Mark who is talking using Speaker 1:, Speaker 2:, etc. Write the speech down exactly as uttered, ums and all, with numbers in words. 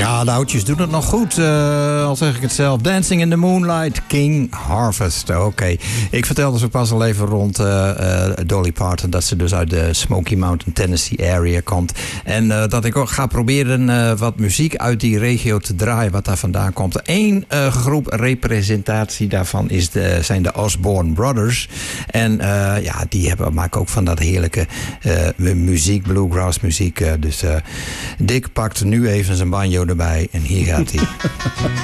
Speaker 1: Ja, de oudjes doen het nog goed. Uh, al zeg ik het zelf. Dancing in the Moonlight, King Harvest. Oké. Okay. Ik vertelde zo pas al even rond uh, uh, Dolly Parton dat ze dus uit de Smoky Mountain, Tennessee area komt. En uh, dat ik ook ga proberen uh, wat muziek uit die regio te draaien, wat daar vandaan komt. Eén uh, groep representatie daarvan is de, zijn de Osborne Brothers. En uh, ja, die hebben, maken ook van dat heerlijke uh, muziek, bluegrass muziek. Uh, dus uh, Dick pakt nu even zijn banjo erbij en hier gaat hij.